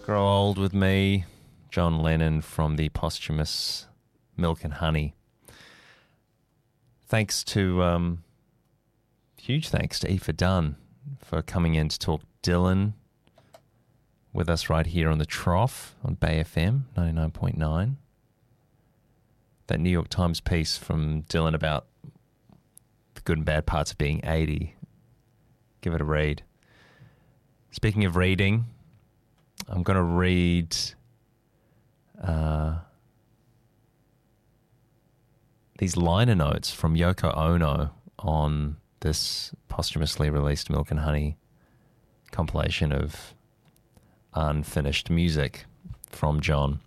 Grow Old With Me, John Lennon from the posthumous Milk and Honey. Thanks to, huge thanks to Aoife Dunn for coming in to talk Dylan with us right here on the Trough on Bay FM 99.9. That New York Times piece from Dylan about the good and bad parts of being 80. Give it a read. Speaking of reading, I'm going to read these liner notes from Yoko Ono on this posthumously released Milk and Honey compilation of unfinished music from John.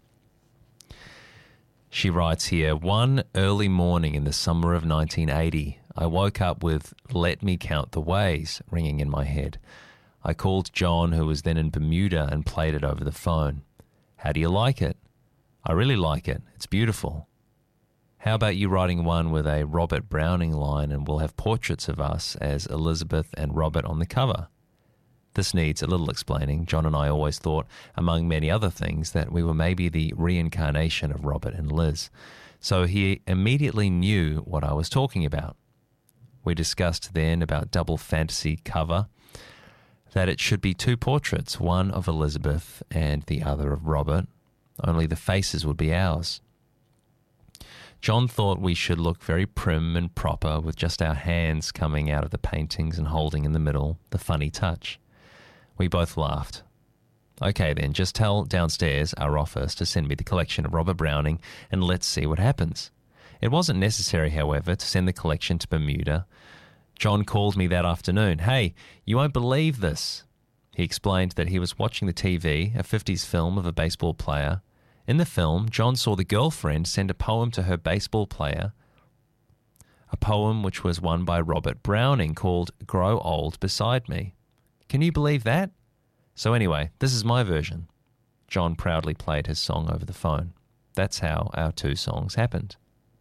She writes here, one early morning in the summer of 1980, I woke up with Let Me Count the Ways ringing in my head. I called John, who was then in Bermuda, and played it over the phone. How do you like it? I really like it. It's beautiful. How about you writing one with a Robert Browning line and we'll have portraits of us as Elizabeth and Robert on the cover? This needs a little explaining. John and I always thought, among many other things, that we were maybe the reincarnation of Robert and Liz. So he immediately knew what I was talking about. We discussed then about double fantasy cover, that it should be two portraits, one of Elizabeth and the other of Robert, only the faces would be ours. John thought we should look very prim and proper with just our hands coming out of the paintings and holding in the middle the funny touch. We both laughed. Okay then, just tell downstairs, our office, to send me the collection of Robert Browning and let's see what happens. It wasn't necessary, however, to send the collection to Bermuda. John called me that afternoon. Hey, you won't believe this. He explained that he was watching the TV, a 50s film of a baseball player. In the film, John saw the girlfriend send a poem to her baseball player, a poem which was one by Robert Browning called Grow Old Beside Me. Can you believe that? So anyway, this is my version. John proudly played his song over the phone. That's how our two songs happened.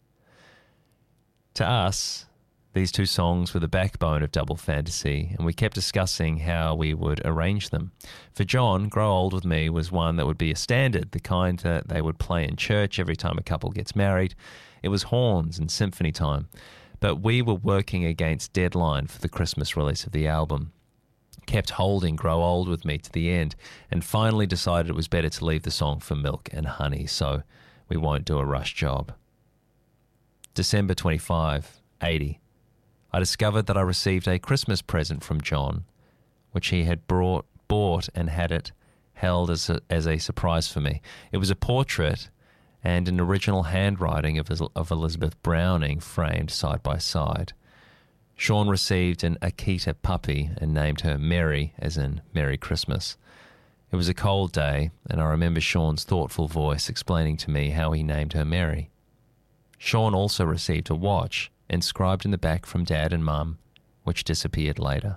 To us, these two songs were the backbone of Double Fantasy, and we kept discussing how we would arrange them. For John, Grow Old With Me was one that would be a standard, the kind that they would play in church every time a couple gets married. It was horns and symphony time. But we were working against deadline for the Christmas release of the album. Kept holding Grow Old With Me to the end, and finally decided it was better to leave the song for Milk and Honey, so we won't do a rush job. December 25, 80. I discovered that I received a Christmas present from John, which he had bought and had it held as a surprise for me. It was a portrait and an original handwriting of Elizabeth Browning framed side by side. Sean received an Akita puppy and named her Mary, as in Merry Christmas. It was a cold day, and I remember Sean's thoughtful voice explaining to me how he named her Mary. Sean also received a watch inscribed in the back from Dad and Mum, which disappeared later.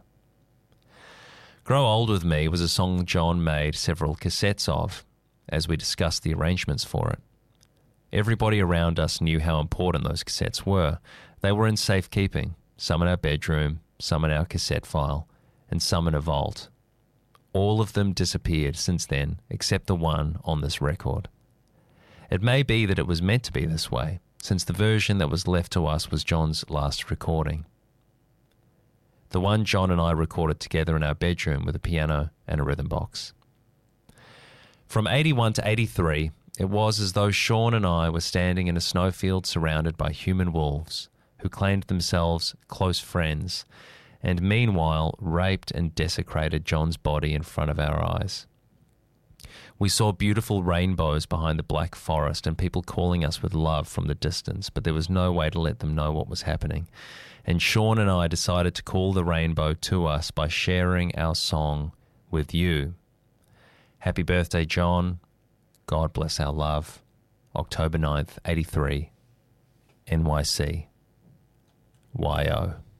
Grow Old With Me was a song John made several cassettes of, as we discussed the arrangements for it. Everybody around us knew how important those cassettes were. They were in safekeeping, some in our bedroom, some in our cassette file, and some in a vault. All of them disappeared since then, except the one on this record. It may be that it was meant to be this way, since the version that was left to us was John's last recording. The one John and I recorded together in our bedroom with a piano and a rhythm box. From 81 to 83, it was as though Sean and I were standing in a snowfield surrounded by human wolves who claimed themselves close friends and meanwhile raped and desecrated John's body in front of our eyes. We saw beautiful rainbows behind the black forest and people calling us with love from the distance, but there was no way to let them know what was happening. And Sean and I decided to call the rainbow to us by sharing our song with you. Happy birthday, John. God bless our love. October 9th, 83. NYC. YO.